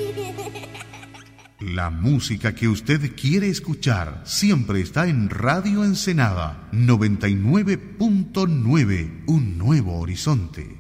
La música que usted quiere escuchar siempre está en Radio Ensenada 99.9, un nuevo horizonte.